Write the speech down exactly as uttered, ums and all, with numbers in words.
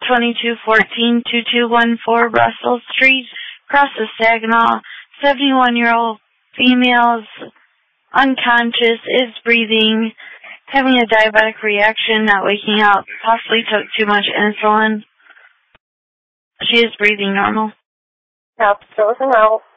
twenty-two fourteen two two one four Russell Street, Crossing Saginaw. seventy-one-year-old female is unconscious, is breathing, having a diabetic reaction, not waking up, possibly took too much insulin. She is breathing normal. Yep, still isn't out.